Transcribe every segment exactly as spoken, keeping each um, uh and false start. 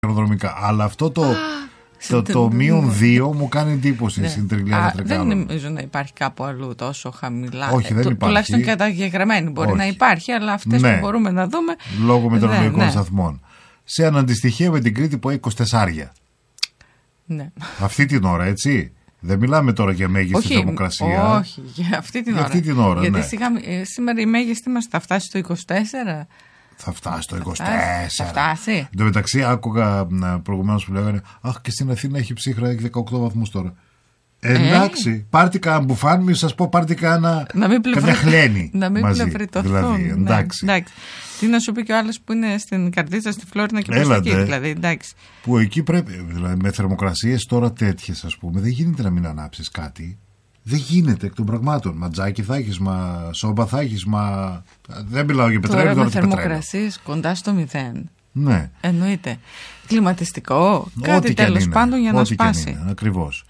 αεροδρομικά. Αλλά αυτό το, το, το, το μείον δύο μου κάνει εντύπωση. Ναι. Στην Τριγλιάνα δεν νομίζω να υπάρχει κάπου αλλού τόσο χαμηλά. Όχι, δεν το, υπάρχει. Τουλάχιστον καταγεγραμμένη μπορεί Όχι. να υπάρχει, αλλά αυτές ναι. που μπορούμε να δούμε. Λόγω μετεωρολογικών ναι, ναι. σταθμών. Σε αναντιστοιχεία με την Κρήτη που έχει είκοσι τέσσερα. Ναι. Αυτή την ώρα, έτσι. Δεν μιλάμε τώρα για μέγιστη όχι, θερμοκρασία. Όχι, για αυτή την για ώρα. Αυτή την ώρα Γιατί ναι. σιγά, σήμερα η μέγιστη μας θα φτάσει στο είκοσι τέσσερα. Θα φτάσει στο είκοσι Θα τέσσερα. φτάσει. Θα φτάσει. Εν τω μεταξύ, άκουγα προηγουμένως που λέγανε αχ, και στην Αθήνα έχει ψύχρα, έχει δεκαοκτώ βαθμούς τώρα. Εντάξει, ε. πάρτε κανένα μπουφάν, μη σας πω, πάρτε κανένα χλένη. Να μην πλευριτωθούν. Δηλαδή, εντάξει. Ναι, εντάξει. Τι να σου πει και ο άλλος που είναι στην Καρδίτσα, στη Φλόρινα και προς εκεί. Δηλαδή, εντάξει. Που εκεί πρέπει, δηλαδή, με θερμοκρασίες τώρα τέτοιες, ας πούμε, δεν γίνεται να μην ανάψεις κάτι. Δεν γίνεται εκ των πραγμάτων. Ματζάκι θα έχεις, μα σόμπα θα έχεις, μα. Δεν μιλάω για πετρέλαιο. Τώρα, τώρα με θερμοκρασίες κοντά στο μηδέν. Ναι. Εννοείται. Κλιματιστικό, κάτι τέλος πάντων για να σπάσει. Ακριβώς.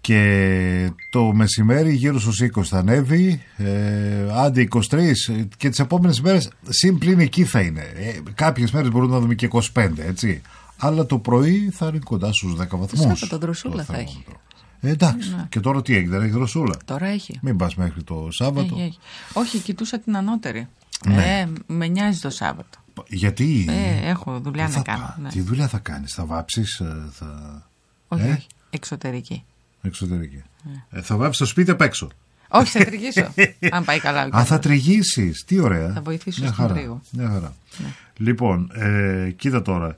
Και το μεσημέρι γύρω στους είκοσι θα ανέβει, ε, άντε είκοσι τρία, και τις επόμενες μέρες συν πλην εκεί θα είναι. Ε, κάποιες μέρες μπορούμε να δούμε και είκοσι πέντε, έτσι. Αλλά το πρωί θα είναι κοντά στους δέκα βαθμούς. Σάββατο δροσούλα θα έχει. Ε, εντάξει. Ναι. Και τώρα τι έχει, δεν έχει δροσούλα. Τώρα έχει. Μην πας μέχρι το Σάββατο. Έχει, έχει. Όχι, κοιτούσα την ανώτερη. Ναι. Ε, με νοιάζει το Σάββατο. Γιατί? Ε, έχω δουλειά να κάνω. Ναι. Τι δουλειά θα κάνεις, θα βάψεις, θα... Όχι, ε? όχι. Εξωτερική. Εξωτερική. Ε. Ε, θα βάψεις στο σπίτι απ' έξω. Όχι, θα τριγύσω. Αν πάει καλά. Α, θα τριγύσεις. Τι ωραία. Θα βοηθήσω μια στον χαρά. τρίγο. Μια χαρά. Ναι. Λοιπόν, ε, κοίτα τώρα.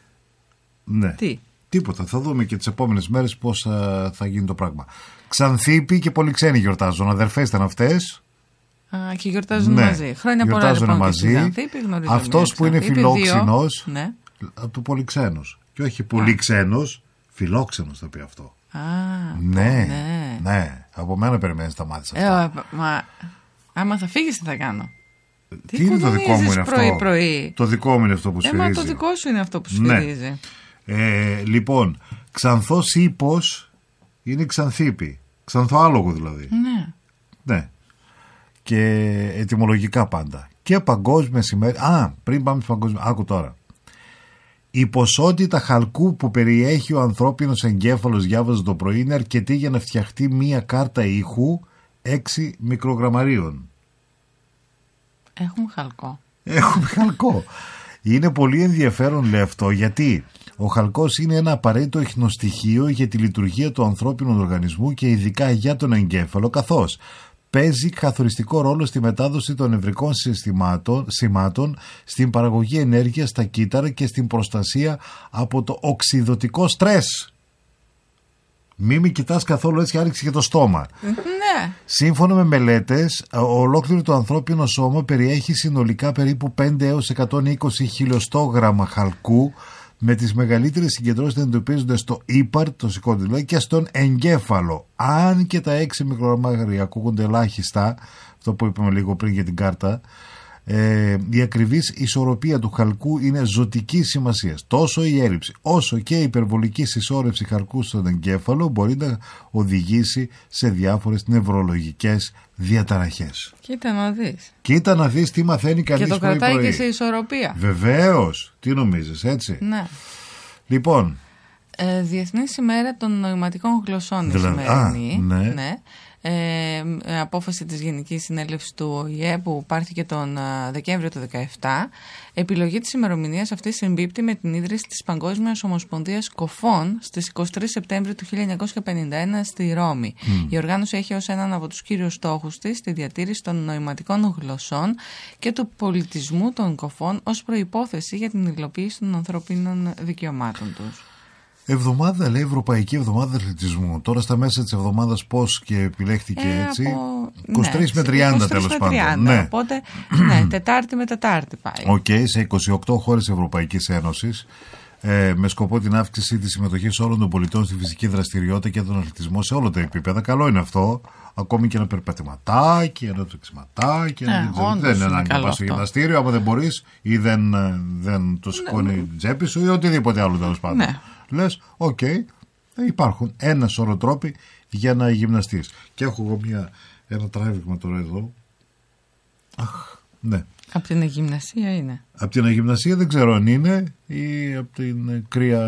Ναι. Τι? Τίποτα. Θα δούμε και τις επόμενες μέρες πώς α, θα γίνει το πράγμα. Ξανθήπη και πολλοί ξένοι γιορτάζουν. Αδερφές ήταν αυτές. Α, και γιορτάζουν ναι. μαζί. Χρόνια πολλά λοιπόν μαζί. Ξανθήπη, αυτός που είναι φιλόξενος ναι. του πολυξένους. Και όχι πολύ ξένος, φιλόξενος θα πει αυτό. Α, ναι, ναι, ναι. Από μένα περιμένεις τα μάτια αυτά. Ε, μα άμα θα φύγεις τι θα κάνω. Τι, τι είναι το δικό μου είναι πρωί, αυτό. Πρωί. Το δικό μου είναι αυτό που σφυρίζει. Ε, μα το δικό σου είναι αυτό που σφυρίζει. Ναι. Ε, λοιπόν, ξανθός ύπος είναι ξανθήπη. Ξανθοάλογο δηλαδή. Ναι. Ναι. Και ετυμολογικά πάντα. Και παγκόσμιες ημέρες. Α, πριν πάμε στις παγκόσμιες. Άκου τώρα. Η ποσότητα χαλκού που περιέχει ο ανθρώπινος εγκέφαλος, διάβαζε το πρωί, είναι αρκετή για να φτιαχτεί μία κάρτα ήχου έξι μικρογραμμαρίων. Έχουμε χαλκό. Έχουμε χαλκό. Είναι πολύ ενδιαφέρον, λέει αυτό, γιατί ο χαλκός είναι ένα απαραίτητο ιχνοστοιχείο για τη λειτουργία του ανθρώπινου οργανισμού και ειδικά για τον εγκέφαλο, καθώς παίζει καθοριστικό ρόλο στη μετάδοση των νευρικών συστημάτων, σημάτων, στην παραγωγή ενέργειας στα κύτταρα και στην προστασία από το οξυδωτικό στρες. Μη με κοιτάς καθόλου έτσι και άνοιξε και το στόμα. Ναι. Σύμφωνα με μελέτες, ολόκληρο το ανθρώπινο σώμα περιέχει συνολικά περίπου πέντε έως εκατόν είκοσι χιλιοστόγραμμα χαλκού, με τις μεγαλύτερες συγκεντρώσεις να εντοπίζονται στο ύπαρ, το σηκώτη δηλαδή, και στον εγκέφαλο. Αν και τα έξι μικρογραμμάρια ακούγονται ελάχιστα, αυτό που είπαμε λίγο πριν για την κάρτα, ε, η ακριβής ισορροπία του χαλκού είναι ζωτικής σημασίας. Τόσο η έλλειψη όσο και η υπερβολική συσσόρευση χαλκού στον εγκέφαλο μπορεί να οδηγήσει σε διάφορες νευρολογικές διαταραχές. Κοίτα να δεις. Κοίτα να δεις τι μαθαίνει κανείς πρωί πρωί. Και το κρατάει και σε ισορροπία. Βεβαίως. Τι νομίζεις, έτσι. Ναι. Λοιπόν. Ε, Διεθνής ημέρα των νοηματικών γλωσσών δηλαδή, η σημερινή. Α, ναι. ναι. Ε, απόφαση της Γενικής Συνέλευσης του Ο Η Ε που πάρθηκε τον Δεκέμβριο του δύο χιλιάδες δεκαεπτά. Επιλογή της ημερομηνίας αυτής συμπίπτει με την ίδρυση της Παγκόσμιας Ομοσπονδίας Κοφών στις εικοστή τρίτη Σεπτέμβρη του χίλια εννιακόσια πενήντα ένα στη Ρώμη. Mm. Η οργάνωση έχει ως έναν από τους κύριους στόχους της τη διατήρηση των νοηματικών γλωσσών και του πολιτισμού των κοφών ως προϋπόθεση για την υλοποίηση των ανθρωπίνων δικαιωμάτων τους. Εβδομάδα, λέει, Ευρωπαϊκή Εβδομάδα Αθλητισμού. Τώρα στα μέσα της εβδομάδας πώς και επιλέχθηκε ε, έτσι. Από... είκοσι τρεις ναι, με τριάντα τέλος πάντων. Ναι. Οπότε, ναι, Τετάρτη με Τετάρτη πάει. Οκ, okay, σε είκοσι οκτώ χώρες Ευρωπαϊκής Ένωσης. Ε, με σκοπό την αύξηση της συμμετοχής όλων των πολιτών στη φυσική δραστηριότητα και τον αθλητισμό σε όλα τα επίπεδα. Καλό είναι αυτό. Ακόμη και ένα περπατηματάκι, ένα τρεξιματάκι. Ε, δεν είναι ανάγκη να πας στο γυμναστήριο. Άμα δεν μπορείς ή δεν, δεν το σηκώνει η τσέπη σου ή οτιδήποτε άλλο τέλος πάντων. Ναι. Λες, οκ, okay, υπάρχουν ένα σωρό τρόποι για να γυμναστείς. Και έχω εγώ μια, ένα τράβηγμα τώρα εδώ. Αχ, ναι. Από την αγυμνασία είναι. Από την αγυμνασία δεν ξέρω αν είναι ή από την κρύα